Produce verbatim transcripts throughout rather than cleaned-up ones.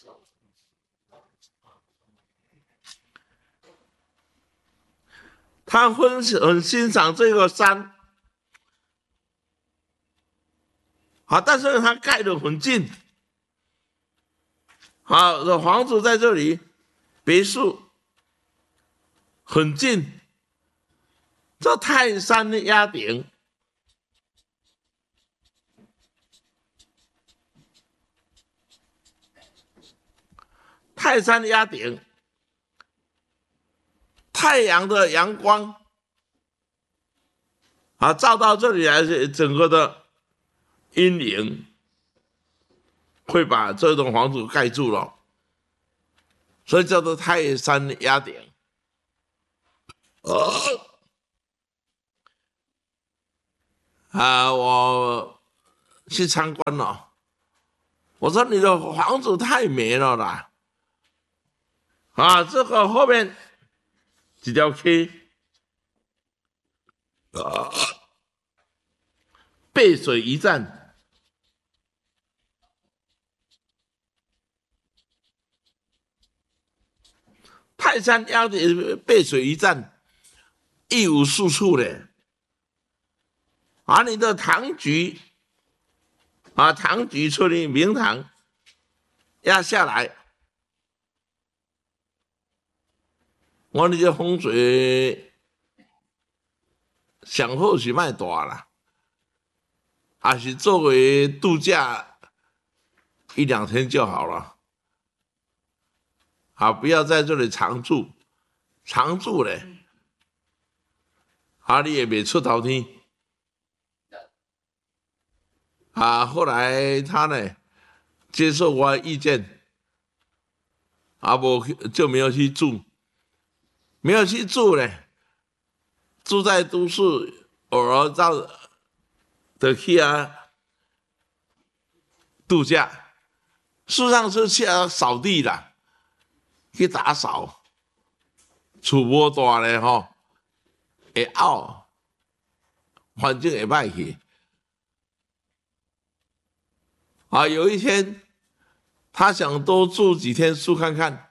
他很很欣赏这个山，好，但是他盖得很近，好，这房子在这里，别墅很近，这泰山的压顶。泰山压顶，太阳的阳光啊，照到这里来，整个的阴影会把这栋房子盖住了，所以叫做泰山压顶。呃啊，我去参观了，我说你的房子太美了啦。啊，这个后面几条 K， 啊，背水一战，泰山压顶，背水一战，一无是处的。而你的堂局啊，堂局处理明堂压下来，我你这风水上好是卖大啦，还是作为度假一两天就好了。啊，不要在这里常住，常住嘞，啊，你也没出头天。啊，后来他呢接受我的意见，啊，我就没有去住，没有去住呢，住在都市，偶尔到的去啊度假，事实上是去啊扫地啦，去打扫，厝无大咧吼，会拗，环境会歹去。啊，有一天他想多住几天住看看，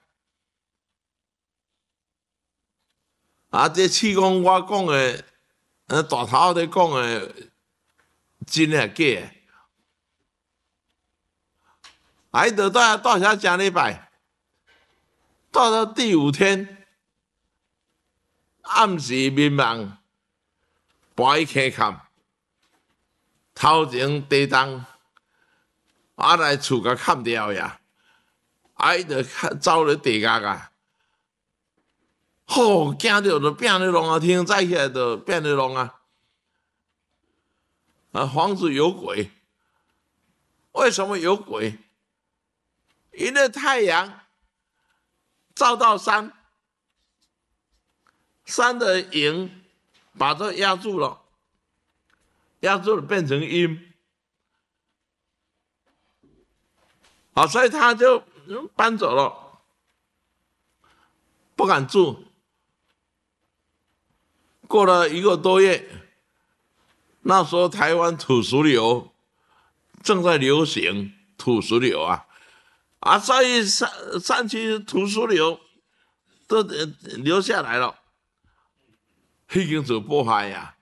啊，这试讲我讲的，呃，大头在讲的真的假的？哎，就到到遐正礼拜，到了第五天，暗时眠梦，跋去溪坎，头前地动，啊来厝甲砍掉呀，哎就走咧地角啊，吼，惊到就变咧龙啊，天早起来就变咧龙啊，啊，房子有鬼，为什么有鬼？因为太阳照到山，山的影把这压住了，压住了变成阴，好，所以他就搬走了，不敢住。过了一个多月，那时候台湾土石流正在流行，土石流啊，啊，所以山山区土石流都流下来了，已经做破坏呀。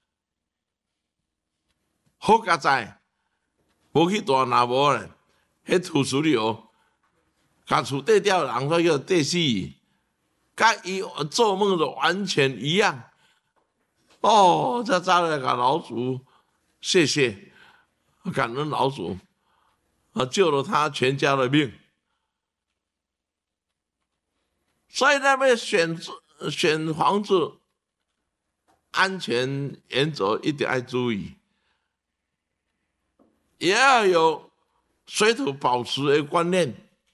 好佳哉，无去大那无咧，迄土石流，甲厝底掉人说叫地死，甲伊做梦的完全一样。哦，这早来甲老祖谢谢，感恩老祖，啊，救了他全家的命。所以那边选选房子，安全原则一定要注意，也要有水土保持的观念。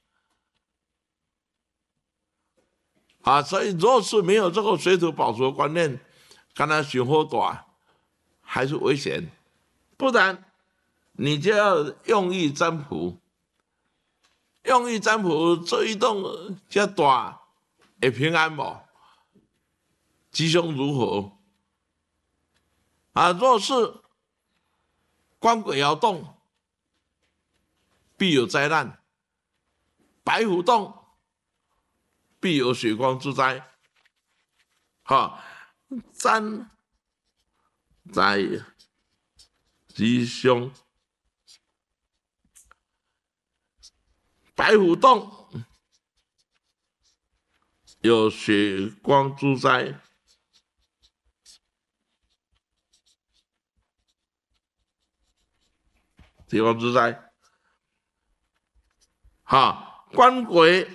啊，所以若是没有这个水土保持的观念，刚才选好大还是危险，不然你就要用意占卜，用意占卜这一栋这大会平安无？吉凶如何？啊，若是官鬼爻动，必有灾难。 白虎洞必有血光之灾。好，占灾吉凶，白虎洞有血光之灾。血光之灾，好，官鬼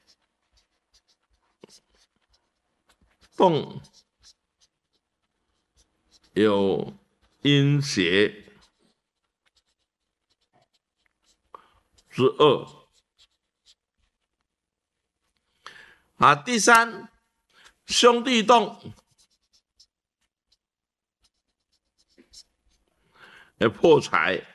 洞有阴邪之恶。啊，第三，兄弟洞要破财。